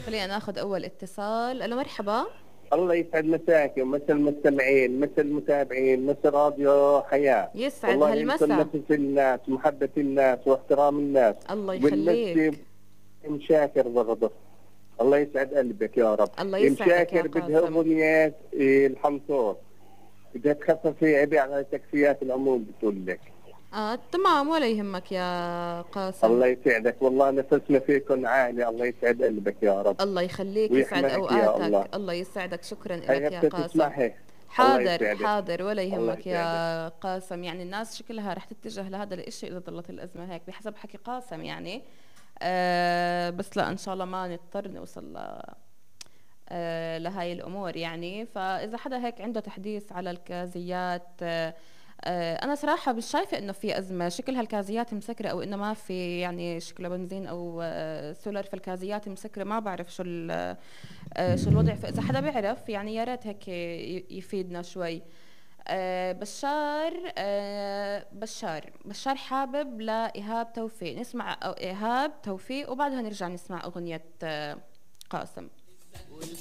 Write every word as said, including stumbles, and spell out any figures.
خلينا ناخذ اول اتصال. الو مرحبا. الله يسعد مساكم، مثل المستمعين، مثل المتابعين، مثل راديو حياة. يسعد والله انتم هالمسا. نفس الناس، محبة الناس واحترام الناس. الله والمسي يخليك. ام شاكر برضه. الله يسعد قلبك يا رب. الله ام يسعدك يا شاكر بدها قاسم. اغنية إيه، الحنطور. بدها تخففي عبء على تكفيات العموم بتقول لك. اه تمام، ولا يهمك يا قاسم. الله يسعدك، والله نفسنا فيكم عالي. الله يسعد قلبك يا رب الله يخليك، يسعد ويحميك يا اوقاتك. الله. الله يسعدك، شكرا هيا لك يا قاسم. بتسمعي. الله حاضر يسعدك. حاضر، ولا الله يهمك يسعدك. يا قاسم. يعني الناس شكلها رح تتجه لهذا الاشي اذا ضلت الازمه هيك بحسب حكي قاسم يعني. آه بس لا، ان شاء الله ما نضطر نوصل ل آه لهاي الامور يعني. فاذا حدا هيك عنده تحديث على الكازيات، آه آه انا صراحه مش شايفه انه في ازمه. شكل هالكازيات مسكره، او انه ما في يعني شكله بنزين او آه سولر في الكازيات مسكره. ما بعرف شو ال- آه شو الوضع. فاذا حدا بيعرف يعني يا ريت هيك ي- يفيدنا شوي. آه بشار آه بشار بشار حابب لإيهاب توفيق. نسمع أو إيهاب توفيق وبعدها نرجع نسمع أغنية آه قاسم.